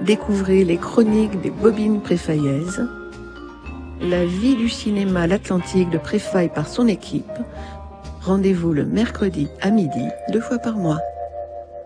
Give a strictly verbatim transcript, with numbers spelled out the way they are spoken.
Découvrez les chroniques des bobines préfaillaises, la vie du cinéma à l'Atlantique de Préfaille par son équipe. Rendez-vous le mercredi à midi, deux fois par mois.